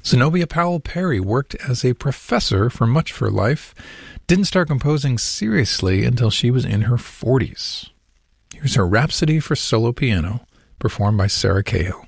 Zenobia Powell Perry worked as a professor for much of her life, didn't start composing seriously until she was in her 40s. Here's her Rhapsody for solo piano, performed by Sarah Cahill.